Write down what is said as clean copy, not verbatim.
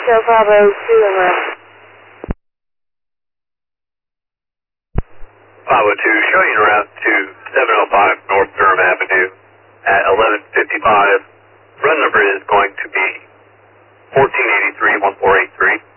Hotel 502 en route. 502, showing you route to 705 North Durham Avenue at 11:55. Run number is going to be 1483-1483.